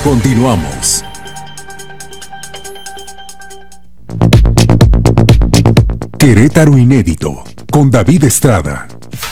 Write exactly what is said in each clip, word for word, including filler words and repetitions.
Continuamos. Querétaro Inédito, con David Estrada.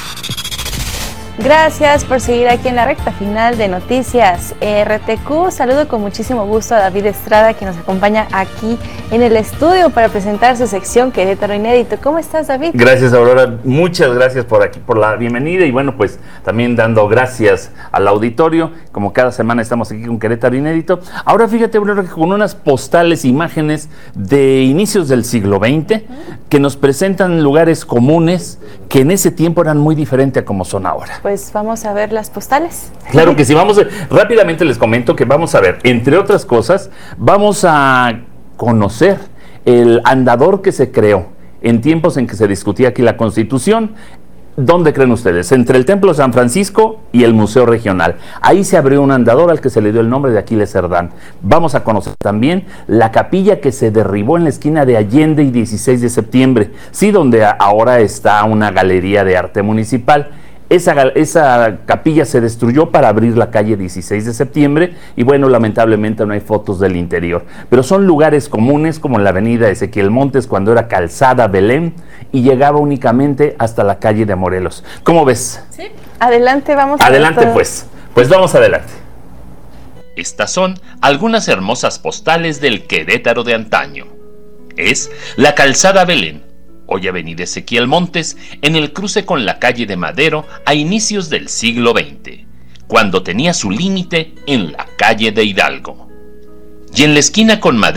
Gracias por seguir aquí en la recta final de Noticias R T Q. Saludo con muchísimo gusto a David Estrada, que nos acompaña aquí en el estudio para presentar su sección Querétaro Inédito. ¿Cómo estás, David? Gracias, Aurora. Muchas gracias por aquí, por la bienvenida, y bueno, pues también dando gracias al auditorio. Como cada semana estamos aquí con Querétaro Inédito. Ahora fíjate, Aurora, que con unas postales, imágenes de inicios del siglo veinte, que nos presentan lugares comunes que en ese tiempo eran muy diferentes a como son ahora. Pues vamos a ver las postales. Claro que sí, vamos a, rápidamente les comento que vamos a ver, entre otras cosas, vamos a conocer el andador que se creó en tiempos en que se discutía aquí la Constitución. ¿Dónde creen ustedes? Entre el Templo de San Francisco y el Museo Regional. Ahí se abrió un andador al que se le dio el nombre de Aquiles Cerdán. Vamos a conocer también la capilla que se derribó en la esquina de Allende y dieciséis de septiembre, sí, donde ahora está una galería de arte municipal. Esa, esa capilla se destruyó para abrir la calle dieciséis de septiembre y bueno, lamentablemente no hay fotos del interior. Pero son lugares comunes como la avenida Ezequiel Montes, cuando era calzada Belén y llegaba únicamente hasta la calle de Morelos. ¿Cómo ves? Sí. Adelante, vamos. Adelante pues, pues vamos adelante. Estas son algunas hermosas postales del Querétaro de antaño. Es la calzada Belén, hoy avenida Ezequiel Montes, en el cruce con la calle de Madero a inicios del siglo veinte, cuando tenía su límite en la calle de Hidalgo. Y en la esquina con Madero